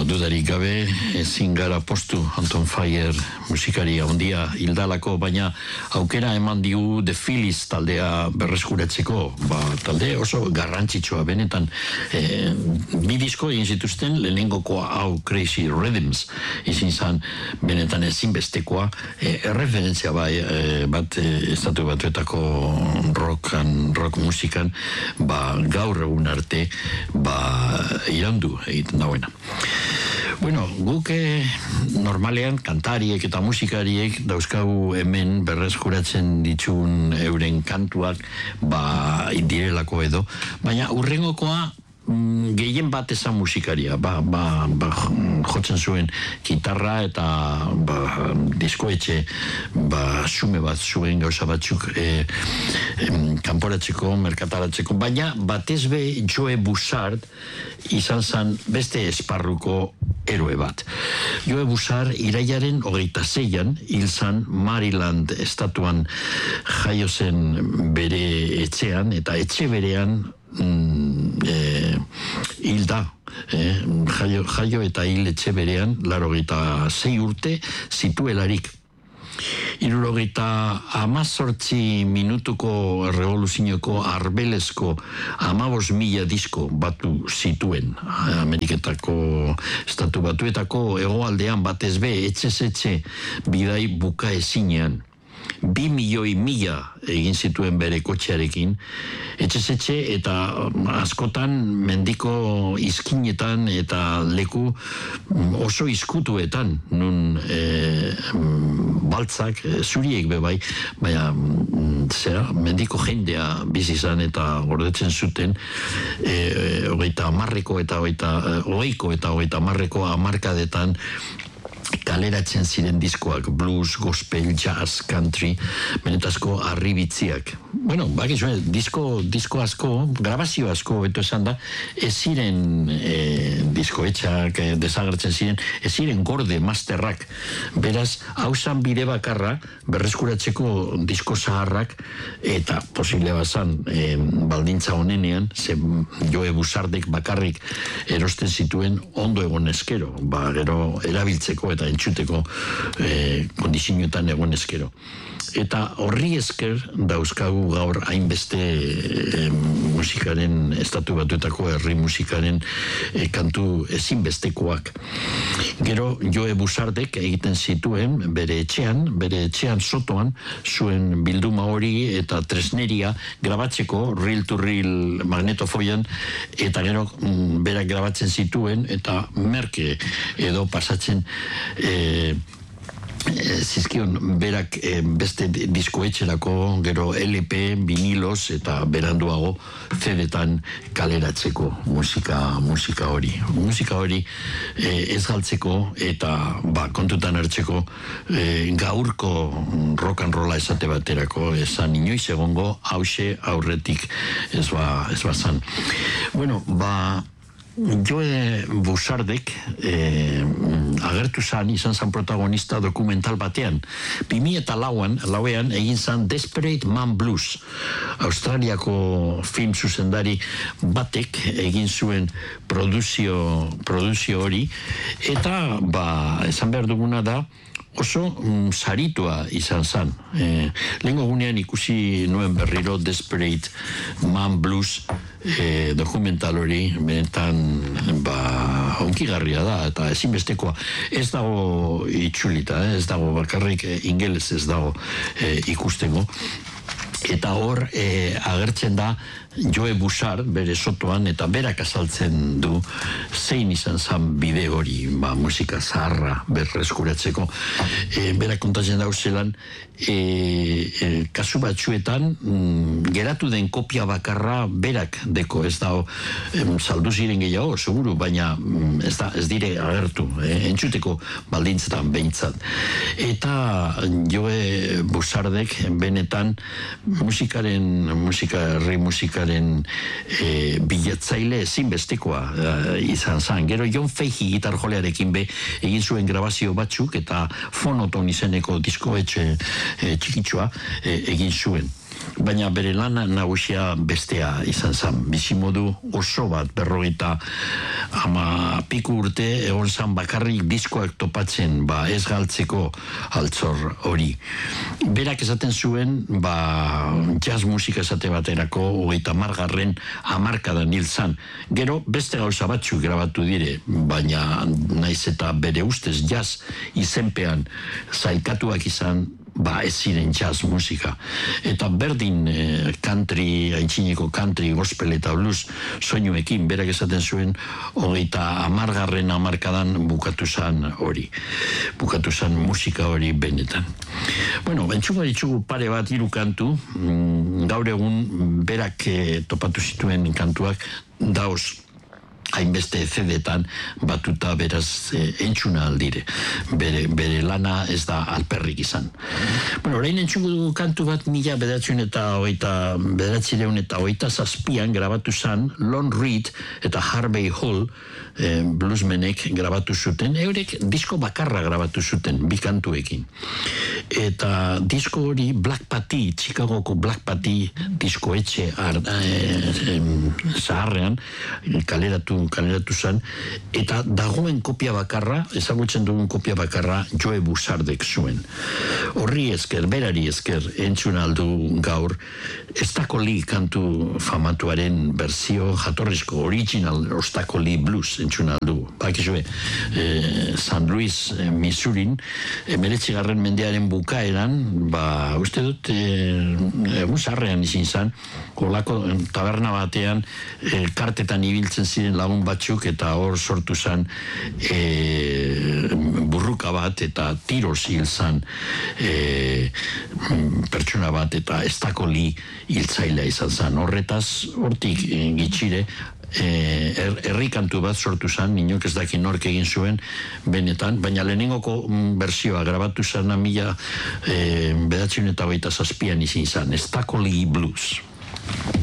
dudarik gabe, ezin gara postu Anton Fire musikaria ondia hildalako, baina aukera eman digu The Phillies taldea berreskuratzeko, talde oso garrantzitsua benetan. Bi disko egin zituzten, lehenengokoa hau Crazy Rhythms izin zan benetan ezinbestekoa, referentzia bat estatu batuetako rock musikan, gaur egun arte irandu egiten dauena. Bueno, guk normalean kantariek eta musikariek dauzkagu hemen berreskuratzen ditun euren kantuak direlako edo, baina urrengokoa gehien bat ezan musikaria, jotzen zuen gitarra eta diskoetxe sume bat zuen gauza batzuk kanporatzeko, merkataratzeko, baina batez be Joe Bussard izan zan beste esparruko eroe bat. Joe Bussard irailaren 26an hil zan Maryland estatuan jaio zen bere etxean, eta etxe berean hilda, jaio eta hil etxe berean 86 urte zituelarik. 78 minutuko revoluzioko arbelezko 15.000 disko batu zituen Ameriketako estatu batuetako hegoaldean batez be etxez etxe bidai buka ezinean. 2.000.000 egin zituen bere kotxearekin, etxez etxe eta askotan mendiko izkinetan eta leku oso izkutuetan, nun baltzak, zuriek bebai, baina mendiko jendea bizizan eta gordetzen zuten, hogeita hamarreko hamarkadetan kaleratzen ziren diskoak, blues, gospel, jazz, country, benetazko arribitziak. Bueno, disko asko, grabazio asko, beto esan da, ez ziren diskoetxak desagertzen ziren, ez ziren gorde, masterrak. Beraz, hausan bide bakarra, berreskuratzeko disko zaharrak, eta posible bazan, baldintza honenean, ze Joe Bussardek bakarrik erosten zituen ondo egon eskero, gero erabiltzeko eta entzuteko kondizioetan egon eskero. Eta horri esker dauzkagu gaur hainbeste musikaren, estatu batuetako herri musikaren kantu ezinbestekoak. Gero Joe Bussardek egiten zituen bere etxean sotoan zuen bilduma hori eta tresneria grabatzeko reel to reel magnetofoian, eta gero berak grabatzen zituen eta merke edo pasatzen zizkion berak beste diskoetxerako, gero LP, vinilos eta beranduago CD-tan kaleratzeko musika hori. Musika hori ez galtzeko eta kontutan hartzeko gaurko rock and rolla esate baterako esan inoiz egongo hause aurretik ez bazan. Bueno, Joe Bussardek agertu izan zan protagonista dokumental batean. 2004an egin zan Desperate Man Blues. Australiako film zuzendari batek egin zuen produzio hori, eta esan behar duguna da oso saritua izan zan. Lehengo gunean ikusi nuen berriro Desperate Man Blues dokumental hori, benetan onkigarria da eta ezinbestekoa. Ez dago itxulita, ez dago bakarrik ingeles ez dago ikusteko. Eta hor agertzen da Joe Bussard bere sotoan, eta berak azaltzen du zein izan zan bide hori musika zaharra berreskuratzeko. Berak kontatzen dau zelan, kasu batzuetan geratu den kopia bakarra berak deko, ez dago saldu ziren gehiago, seguru, baina ez dire agertu, entzuteko baldintzetan behintzat. Eta Joe Bussardek benetan herri musikaren bilatzaile ezinbestekoa izan zan. Gero John Fahey gitarjolearekin egin zuen grabazio batzuk eta Fonoton izeneko diskoetxe txikitsua egin zuen. baina bere lana nagusia bestea izan zen. Bizimodu oso bat 50 urte egon zan bakarrik diskoak topatzen, ez galtzeko altzor hori. Berak esaten zuen, jazz musika esate baterako 30. hamarkadan hil zan. Gero beste gauza batzuk grabatu dire, baina naiz eta bere ustez jazz izenpean zailkatuak izan, ez ziren jazz musika. Eta berdin country, haintzineko country, gospel eta blues soinuekin, berak esaten zuen 30. hamarkadan bukatu zan hori. Bukatu zan musika hori benetan. Bueno, entzuko ditugu pare bat 3 kantu, gaur egun berak topatu zituen kantuak dauz hainbeste CD-tan batuta beraz entzuna aldire. Bere lana ez da alperrik izan. Bueno, orain entzuko dugu kantu bat 1987an grabatu zan Lon Reed eta Harvey Hall bluesmenek grabatu zuten, eurek disko bakarra grabatu zuten, 2 kantuekin. Eta disko hori Black Patti, Chicagoko Black Patti disko etxe zaharrean kaleratu zen, eta dagoen kopia bakarra, ezagutzen dugun kopia bakarra, Joe Buzzardek zuen. Horri esker, berari esker, entzun aldu gaur, Ostakoli kantu famatuaren berzio jatorrizko, original Ostakoli blues entzun aldu. Bakizue, San Luis, Missourin, 19. mendearen bukaeran, uste dut, egun zarrean izin zan, kolako taberna batean, kartetan ibiltzen ziren lagun batzuk, eta hor sortu zan burruka bat, eta tiroz hil zan pertsona bat, eta Ostakoli hiltzailea izan zan. Horretaz, hortik gitxire, herrikantu bat sortu zan, inok ez daki nork egin zuen benetan, baina lehenengoko berzioa grabatu zan 1927an izin zan, Ostakoli Blues.